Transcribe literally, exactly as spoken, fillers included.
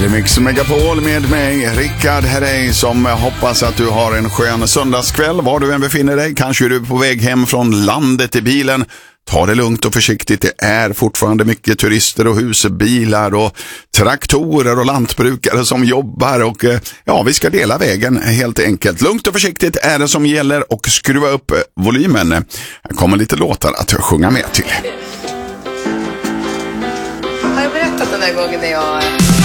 är Mix Megapol med mig, Rickard Herrey, som hoppas att du har en skön söndagskväll. Var du än befinner dig, kanske du är på väg hem från landet i bilen. Ta det lugnt och försiktigt, det är fortfarande mycket turister och husbilar och traktorer och lantbrukare som jobbar och ja, vi ska dela vägen helt enkelt. Lugnt och försiktigt är det som gäller och skruva upp volymen. Här kommer lite låtar att sjunga med till. Har jag berättat den där gången när jag